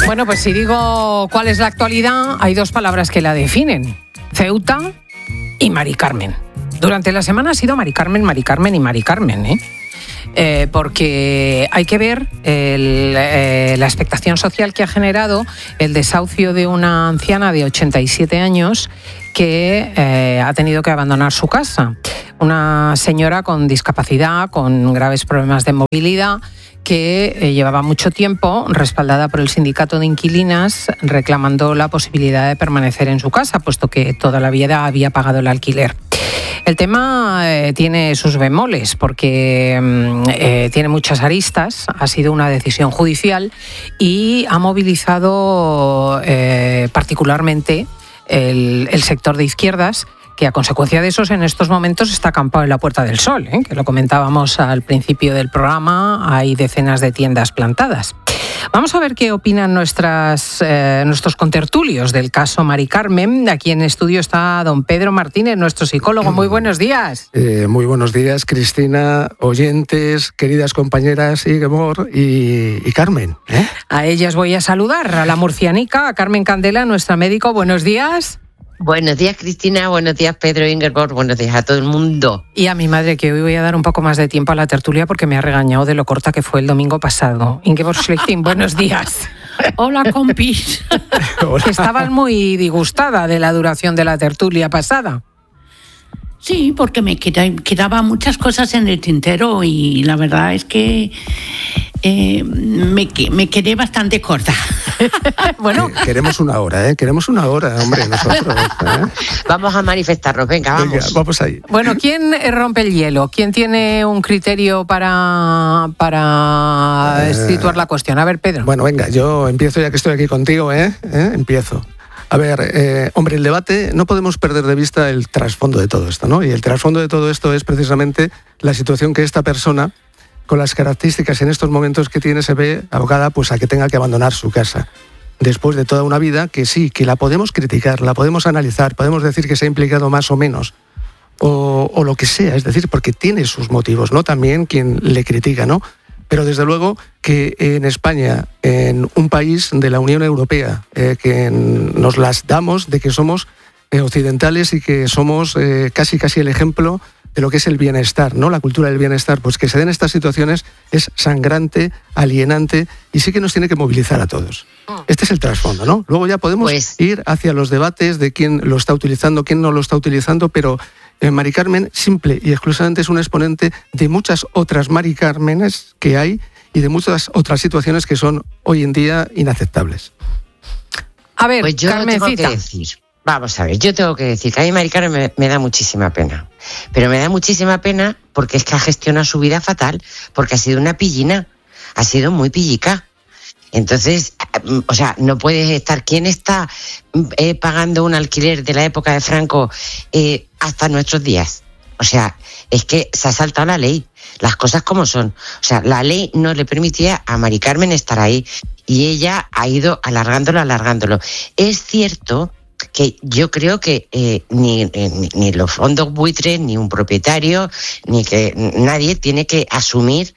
Bueno, pues si digo cuál es la actualidad, hay dos palabras que la definen: Ceuta y Mari Carmen. Durante la semana ha sido Mari Carmen, Mari Carmen y Mari Carmen, porque hay que ver la expectación social que ha generado el desahucio de una anciana de 87 años que ha tenido que abandonar su casa. Una señora con discapacidad, con graves problemas de movilidad, que llevaba mucho tiempo respaldada por el sindicato de inquilinas reclamando la posibilidad de permanecer en su casa, puesto que toda la vida había pagado el alquiler. El tema tiene sus bemoles porque tiene muchas aristas, ha sido una decisión judicial y ha movilizado particularmente el sector de izquierdas, que a consecuencia de eso en estos momentos está acampado en la Puerta del Sol, que lo comentábamos al principio del programa, hay decenas de tiendas plantadas. Vamos a ver qué opinan nuestros contertulios del caso Mari Carmen. Aquí en estudio está don Pedro Martínez, nuestro psicólogo. Muy buenos días. Muy buenos días, Cristina, oyentes, queridas compañeras Ingeborg y Carmen. A ellas voy a saludar, a la murcianica, a Carmen Candela, nuestra médico. Buenos días. Buenos días, Cristina. Buenos días, Pedro Ingeborg. Buenos días a todo el mundo. Y a mi madre, que hoy voy a dar un poco más de tiempo a la tertulia porque me ha regañado de lo corta que fue el domingo pasado. Ingeborg Schlechting, buenos días. Hola, compis. Hola. Estabas muy disgustada de la duración de la tertulia pasada. Sí, porque me quedaba muchas cosas en el tintero y la verdad es que me quedé bastante corta. Bueno, queremos una hora, queremos una hora, hombre, nosotros. Vamos a manifestarnos, venga, vamos ahí. Bueno, ¿quién rompe el hielo? ¿Quién tiene un criterio para situar la cuestión? A ver, Pedro. Bueno, venga, yo empiezo ya que estoy aquí contigo, empiezo. A ver, hombre, el debate, no podemos perder de vista el trasfondo de todo esto, ¿no? Y el trasfondo de todo esto es precisamente la situación que esta persona, con las características en estos momentos que tiene, se ve abocada pues a que tenga que abandonar su casa. Después de toda una vida que sí, que la podemos criticar, la podemos analizar, podemos decir que se ha implicado más o menos, o lo que sea, es decir, porque tiene sus motivos, ¿no? También quien le critica, ¿no? Pero desde luego que en España, en un país de la Unión Europea, que nos las damos de que somos occidentales y que somos casi el ejemplo de lo que es el bienestar, ¿no? La cultura del bienestar, pues que se den estas situaciones es sangrante, alienante y sí que nos tiene que movilizar a todos. Este es el trasfondo, ¿no? Luego ya podemos ir hacia los debates de quién lo está utilizando, quién no lo está utilizando, pero Mari Carmen simple y exclusivamente es un exponente de muchas otras Mari Carmenes que hay y de muchas otras situaciones que son hoy en día inaceptables. A ver, pues yo Carmencita. tengo que decir, vamos a ver, yo tengo que decir que a mí Mari Carmen me da muchísima pena. Pero me da muchísima pena porque es que ha gestionado su vida fatal, porque ha sido una pillina, ha sido muy pillica. Entonces, o sea, no puedes estar. ¿Quién está pagando un alquiler de la época de Franco hasta nuestros días? O sea, es que se ha saltado la ley, las cosas como son. O sea, la ley no le permitía a Mari Carmen estar ahí y ella ha ido alargándolo. Es cierto que yo creo que ni los fondos buitres, ni un propietario, ni que nadie tiene que asumir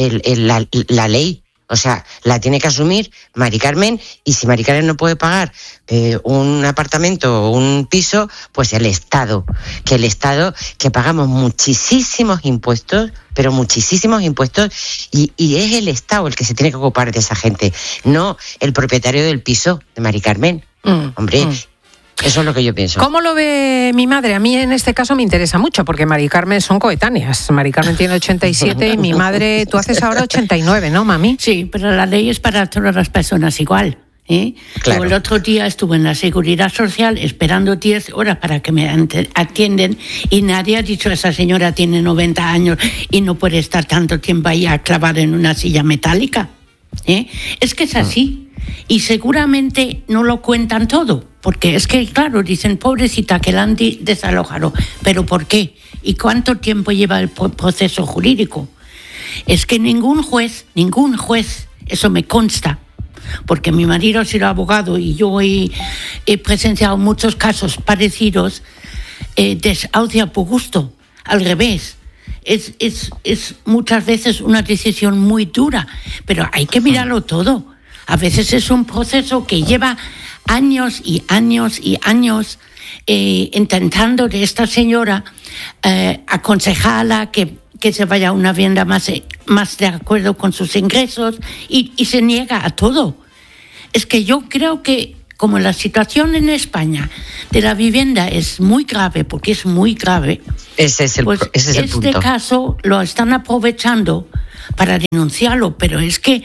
la ley. O sea, la tiene que asumir Mari Carmen, y si Mari Carmen no puede pagar un apartamento o un piso, pues el Estado, que pagamos muchísimos impuestos, pero muchísimos impuestos, y es el Estado el que se tiene que ocupar de esa gente, no el propietario del piso de Mari Carmen. Hombre, eso es lo que yo pienso. ¿Cómo lo ve mi madre? A mí en este caso me interesa mucho porque Mari Carmen son coetáneas. Mari Carmen tiene 87 y mi madre, tú haces ahora 89, ¿no, mami? Sí, pero la ley es para todas las personas igual. Claro. El otro día estuve en la Seguridad Social esperando 10 horas para que me atienden y nadie ha dicho esa señora tiene 90 años y no puede estar tanto tiempo ahí a clavar en una silla metálica. Es que es así. Y seguramente no lo cuentan todo, porque es que, claro, dicen, pobrecita, que la han desalojado. ¿Pero por qué? ¿Y cuánto tiempo lleva el proceso jurídico? Es que ningún juez, eso me consta, porque mi marido ha sido abogado y yo he presenciado muchos casos parecidos, desahucia por gusto, al revés. Es muchas veces una decisión muy dura, pero hay que mirarlo todo. A veces es un proceso que lleva años y años y años intentando de esta señora aconsejarla que se vaya a una vivienda más de acuerdo con sus ingresos y se niega a todo. Es que yo creo que como la situación en España de la vivienda es muy grave, porque es muy grave, ese es el punto. Este caso lo están aprovechando para denunciarlo, pero es que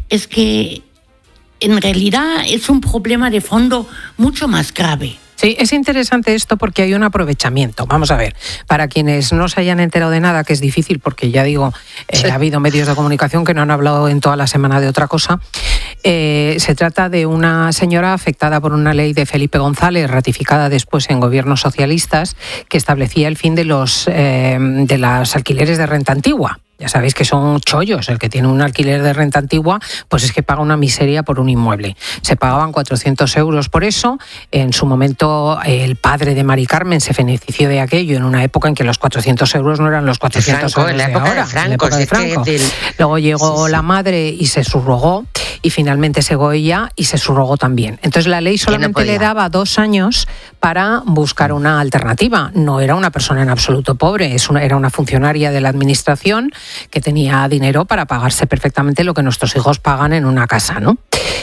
en realidad es un problema de fondo mucho más grave. Sí, es interesante esto porque hay un aprovechamiento. Vamos a ver, para quienes no se hayan enterado de nada, que es difícil porque ya digo, ha habido medios de comunicación que no han hablado en toda la semana de otra cosa. Se trata de una señora afectada por una ley de Felipe González, ratificada después en gobiernos socialistas, que establecía el fin de los alquileres de renta antigua. Ya sabéis que son chollos. El que tiene un alquiler de renta antigua, pues es que paga una miseria por un inmueble. Se pagaban 400 euros por eso. En su momento, el padre de Mari Carmen se benefició de aquello en una época en que los 400 euros no eran los 400 euros de ahora. En la época de Franco. Luego llegó la madre y se subrogó, y finalmente llegó ella y se subrogó también. Entonces la ley solamente le daba 2 años para buscar una alternativa. No era una persona en absoluto pobre, era una funcionaria de la administración que tenía dinero para pagarse perfectamente lo que nuestros hijos pagan en una casa, ¿no?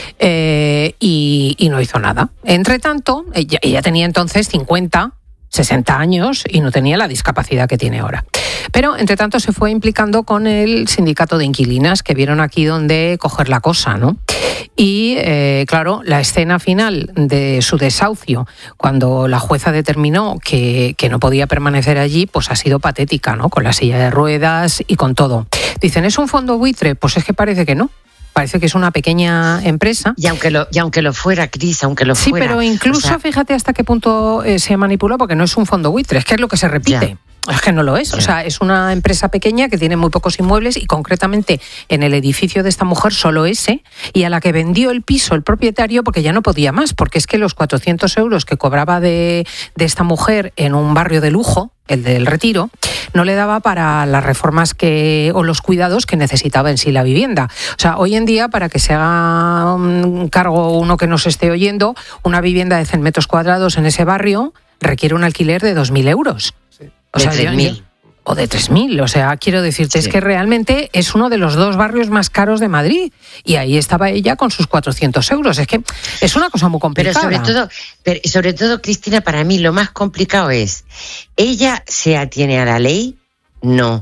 Y no hizo nada. Entre tanto, ella tenía entonces 50, 60 años y no tenía la discapacidad que tiene ahora. Pero, entre tanto, se fue implicando con el sindicato de inquilinas, que vieron aquí donde coger la cosa, ¿no? Y, claro, la escena final de su desahucio, cuando la jueza determinó que no podía permanecer allí, pues ha sido patética, ¿no? Con la silla de ruedas y con todo. Dicen, ¿es un fondo buitre? Pues es que parece que no. Parece que es una pequeña empresa. Y aunque lo fuera, Cris, aunque lo fuera. Sí, pero incluso, fíjate hasta qué punto se manipuló, porque no es un fondo buitre, es que es lo que se repite. Ya. Es que no lo es. O sea, es una empresa pequeña que tiene muy pocos inmuebles y concretamente en el edificio de esta mujer solo ese, y a la que vendió el piso el propietario porque ya no podía más, porque es que los 400 euros que cobraba de esta mujer en un barrio de lujo, el del Retiro, no le daba para las reformas o los cuidados que necesitaba en sí la vivienda. O sea, hoy en día, para que se haga un cargo uno que nos esté oyendo, una vivienda de 100 metros cuadrados en ese barrio requiere un alquiler de 2.000 euros. O sea, de 3.000. O de 3.000, o sea, quiero decirte, es que realmente es uno de los 2 barrios más caros de Madrid, y ahí estaba ella con sus 400 euros, es que es una cosa muy complicada. Pero sobre todo, Cristina, para mí lo más complicado es, ¿ella se atiene a la ley? No,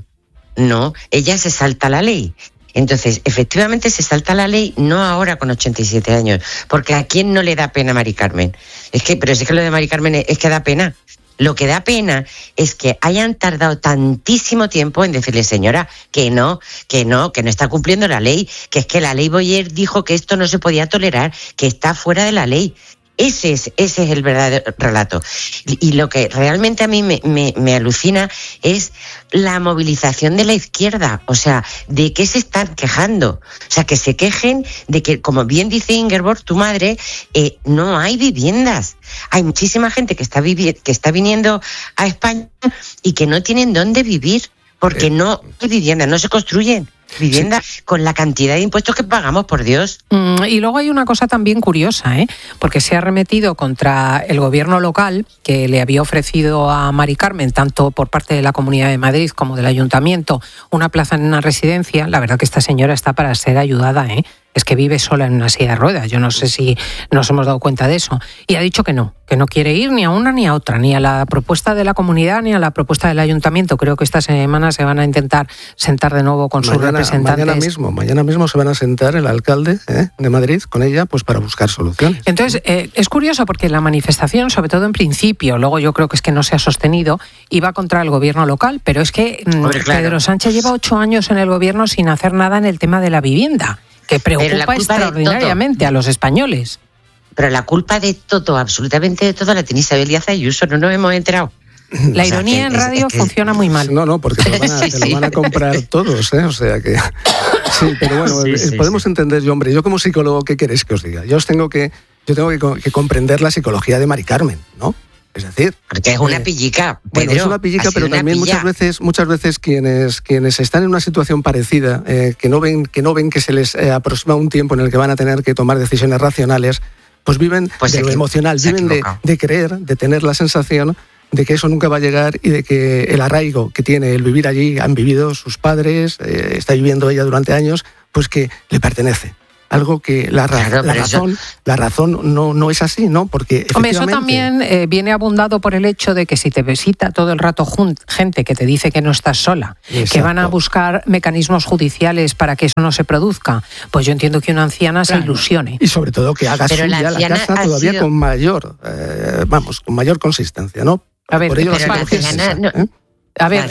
ella se salta la ley. Entonces, efectivamente se salta la ley, no ahora con 87 años, porque ¿a quién no le da pena a Mari Carmen? Pero es que lo de Mari Carmen es que da pena. Lo que da pena es que hayan tardado tantísimo tiempo en decirle, señora, que no está cumpliendo la ley, que es que la ley Boyer dijo que esto no se podía tolerar, que está fuera de la ley. Ese es el verdadero relato. Y lo que realmente a mí me alucina es la movilización de la izquierda. O sea, ¿de qué se están quejando? O sea, que se quejen de que, como bien dice Ingeborg, tu madre, no hay viviendas. Hay muchísima gente que está viniendo a España y que no tienen dónde vivir porque no hay viviendas, no se construyen vivienda con la cantidad de impuestos que pagamos, por Dios. Y luego hay una cosa también curiosa, porque se ha arremetido contra el gobierno local, que le había ofrecido a Mari Carmen, tanto por parte de la Comunidad de Madrid como del Ayuntamiento, una plaza en una residencia. La verdad que esta señora está para ser ayudada, es que vive sola en una silla de ruedas. Yo no sé si nos hemos dado cuenta de eso. Y ha dicho que no quiere ir ni a una ni a otra, ni a la propuesta de la comunidad ni a la propuesta del ayuntamiento. Creo que esta semana se van a intentar sentar de nuevo con sus representantes. Mañana mismo se van a sentar el alcalde de Madrid con ella, pues para buscar soluciones. Entonces, es curioso porque la manifestación, sobre todo en principio, luego yo creo que es que no se ha sostenido, iba contra el gobierno local, pero es que Pedro Sánchez lleva 8 años en el gobierno sin hacer nada en el tema de la vivienda, que preocupa extraordinariamente a los españoles. Pero la culpa de todo, absolutamente de todo, la tiene Isabel Díaz Ayuso, no nos hemos enterado. La ironía en radio funciona muy mal. No, porque te lo van a comprar todos, o sea que... Sí, pero bueno, podemos entender, yo como psicólogo, ¿qué queréis que os diga? Yo tengo que comprender la psicología de Mari Carmen, ¿no? Es decir, porque es una pillica, Pedro. Bueno, es una pillica, pero también muchas veces quienes están en una situación parecida, que no ven que se les aproxima un tiempo en el que van a tener que tomar decisiones racionales, pues viven de lo emocional, viven de creer, de tener la sensación de que eso nunca va a llegar y de que el arraigo que tiene el vivir allí, han vivido sus padres, está viviendo ella durante años, pues que le pertenece. Algo que la razón no es así, ¿no? Porque hombre, eso también viene abundado por el hecho de que si te visita todo el rato gente que te dice que no estás sola, exacto, que van a buscar mecanismos judiciales para que eso no se produzca, pues yo entiendo que una anciana se ilusione. Y sobre todo que haga suya la casa todavía con mayor consistencia, ¿no? A ver, por ello pero la anciana... A ver,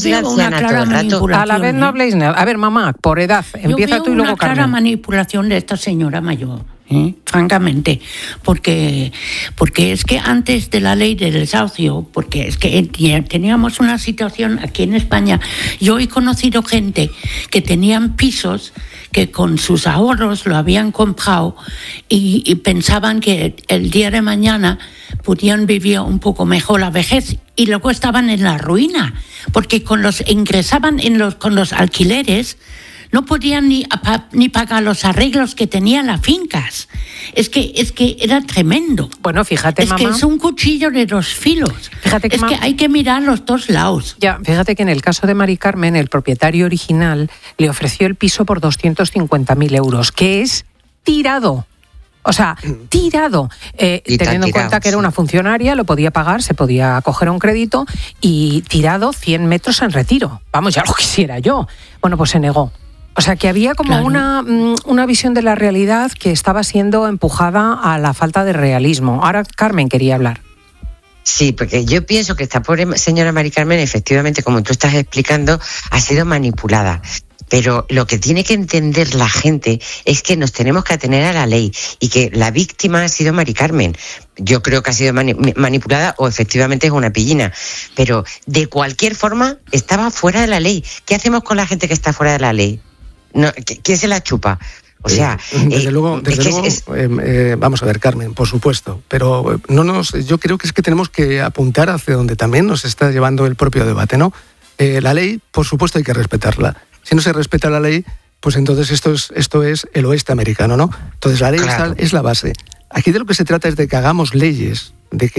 a la vez no habléis nada. A ver, mamá, por edad, empieza tú y luego Carmen. Una clara manipulación de esta señora mayor, francamente, porque es que antes de la ley del desahucio, porque es que teníamos una situación aquí en España, yo he conocido gente que tenían pisos que con sus ahorros lo habían comprado y pensaban que el día de mañana podían vivir un poco mejor la vejez y luego estaban en la ruina, porque ingresaban con los alquileres, no podían ni pagar los arreglos que tenían las fincas. Es que era tremendo. Bueno, fíjate, mamá. Es que es un cuchillo de dos filos. Fíjate que hay que mirar los dos lados. Ya, fíjate que en el caso de Mari Carmen, el propietario original le ofreció el piso por 250.000 euros, que es tirado. O sea, tirado. Teniendo en cuenta que era una funcionaria, lo podía pagar, se podía coger un crédito y tirado 100 metros en retiro. Vamos, ya lo quisiera yo. Bueno, pues se negó. O sea, que había como una visión de la realidad que estaba siendo empujada a la falta de realismo. Ahora Carmen quería hablar. Sí, porque yo pienso que esta pobre señora Mari Carmen, efectivamente, como tú estás explicando, ha sido manipulada. Pero lo que tiene que entender la gente es que nos tenemos que atener a la ley y que la víctima ha sido Mari Carmen. Yo creo que ha sido manipulada o efectivamente es una pillina. Pero de cualquier forma estaba fuera de la ley. ¿Qué hacemos con la gente que está fuera de la ley? No, ¿quién se la chupa? O sea, desde luego, vamos a ver, Carmen, por supuesto, pero yo creo que es que tenemos que apuntar hacia donde también nos está llevando el propio debate, ¿no? La ley, por supuesto, hay que respetarla. Si no se respeta la ley, pues entonces esto es el oeste americano, ¿no? Entonces la ley es la base. Aquí de lo que se trata es de que hagamos leyes,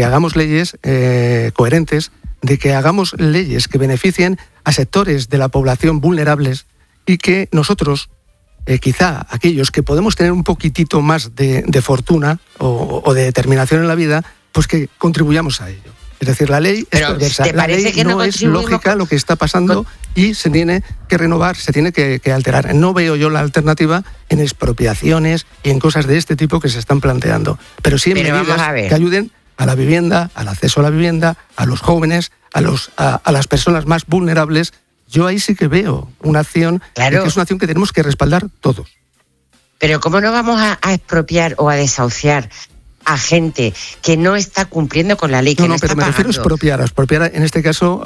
coherentes, de que hagamos leyes que beneficien a sectores de la población vulnerables y que nosotros, quizá aquellos que podemos tener un poquitito más de fortuna o de determinación en la vida, pues que contribuyamos a ello. Es decir, la ley es perversa. La ley no es lógica lo que está pasando y se tiene que renovar, se tiene que alterar. No veo yo la alternativa en expropiaciones y en cosas de este tipo que se están planteando. Pero sí en medidas que ayuden a la vivienda, al acceso a la vivienda, a los jóvenes, a las personas más vulnerables. Yo ahí sí que veo una acción que es una acción que tenemos que respaldar todos. Pero ¿cómo no vamos a expropiar o a desahuciar a gente que no está cumpliendo con la ley, que no está pagando? Pero me refiero a expropiar en este caso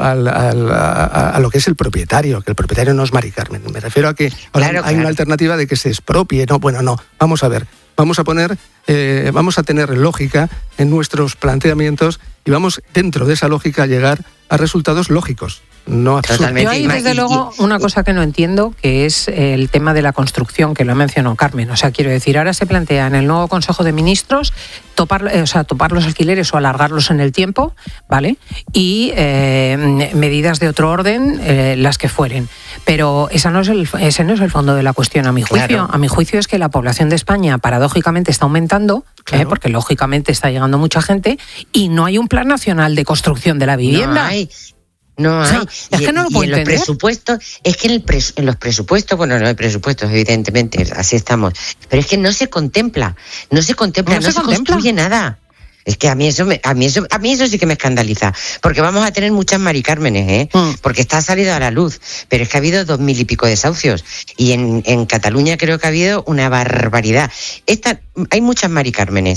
a lo que es el propietario, que el propietario no es Mari Carmen. Me refiero a que hay una alternativa de que se expropie. No, vamos a ver, vamos a tener lógica en nuestros planteamientos y vamos dentro de esa lógica a llegar a resultados lógicos. No absurdos. Yo ahí, desde luego, una cosa que no entiendo, que es el tema de la construcción, que lo ha mencionado Carmen. O sea, quiero decir, ahora se plantea en el nuevo Consejo de Ministros topar los alquileres o alargarlos en el tiempo, ¿vale? Y medidas de otro orden, las que fueren. Pero ese no es el fondo de la cuestión, a mi juicio. Claro. A mi juicio es que la población de España, paradójicamente, está aumentando, porque lógicamente está llegando mucha gente, y no hay un plan nacional de construcción de la vivienda. No hay. Es que no lo puedo entender. En los presupuestos, bueno, no hay presupuestos, evidentemente, así estamos. Pero es que no se contempla, no se construye nada. Es que a mí eso sí que me escandaliza, porque vamos a tener muchas Mari Cármenes, porque está salido a la luz, pero es que ha habido 2.000 y pico desahucios, y en Cataluña creo que ha habido una barbaridad. Hay muchas Mari Cármenes,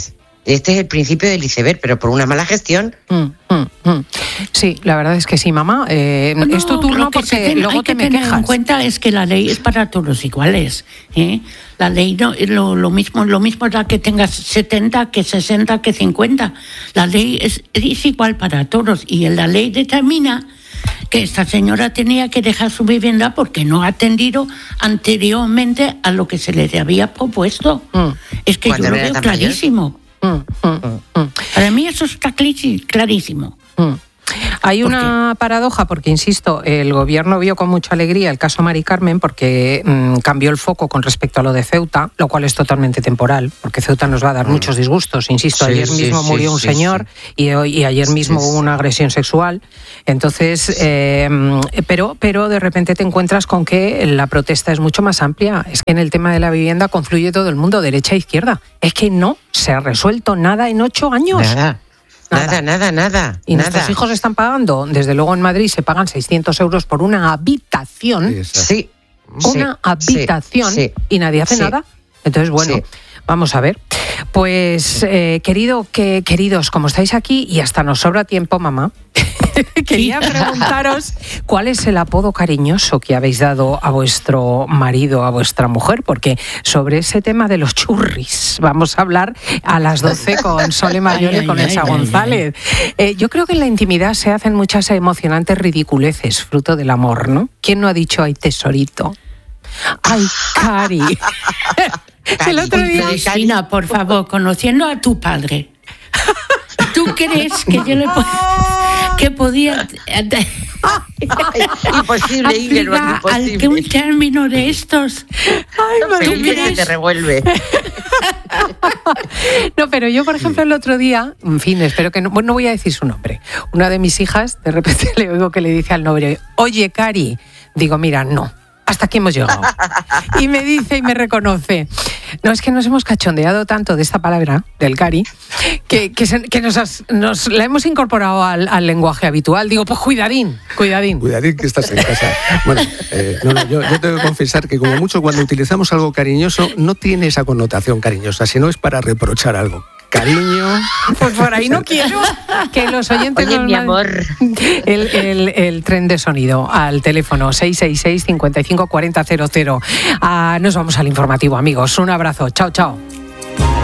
Este es el principio del iceberg, pero por una mala gestión. Sí, la verdad es que sí, mamá. Es tu turno porque luego te me quejas. Hay que tener en cuenta es que la ley es para todos iguales. La ley no es lo mismo da que tengas 70, que 60, que 50. La ley es igual para todos y la ley determina que esta señora tenía que dejar su vivienda porque no ha atendido anteriormente a lo que se le había propuesto. Es que yo lo veo clarísimo. Para mí eso está clarísimo. Hay una paradoja porque, insisto, el gobierno vio con mucha alegría el caso Mari Carmen porque cambió el foco con respecto a lo de Ceuta, lo cual es totalmente temporal, porque Ceuta nos va a dar muchos disgustos. Insisto, ayer mismo murió un señor y ayer mismo hubo una agresión sexual. Entonces, pero de repente te encuentras con que la protesta es mucho más amplia. Es que en el tema de la vivienda confluye todo el mundo, derecha e izquierda. Es que no se ha resuelto nada en 8 años. Nada. Y nuestros hijos están pagando, desde luego en Madrid se pagan 600 euros por una habitación. Sí. Una habitación y nadie hace nada. Entonces, bueno, vamos a ver. Pues, queridos, como estáis aquí y hasta nos sobra tiempo, mamá, quería preguntaros cuál es el apodo cariñoso que habéis dado a vuestro marido, a vuestra mujer, porque sobre ese tema de los churris vamos a hablar a las 12 con Sole Mayor y con Elsa González. Yo creo que en la intimidad se hacen muchas emocionantes ridiculeces, fruto del amor, ¿no? ¿Quién no ha dicho, ay, tesorito? Ay, Cari. El otro día, Cristina, por favor, conociendo a tu padre, ¿tú crees que yo le que podía imposible, aplicar algún término de estos? ¿Tú crees? Te revuelve. No, pero yo, por ejemplo, el otro día, en fin, espero que no voy a decir su nombre. Una de mis hijas, de repente le oigo que le dice al novio, oye, Cari. Digo, mira, no. Hasta aquí hemos llegado. Y me dice y me reconoce. No, es que nos hemos cachondeado tanto de esta palabra, del Cari, que nos la hemos incorporado al lenguaje habitual. Digo, pues cuidadín. Cuidadín que estás en casa. Bueno, yo tengo que confesar que como mucho cuando utilizamos algo cariñoso no tiene esa connotación cariñosa, sino es para reprochar algo. Cariño. Pues por ahí no quiero que los oyentes Oye, mi amor. El tren de sonido al teléfono 666 55 40 00. Nos vamos al informativo, amigos. Un abrazo. Chao, chao.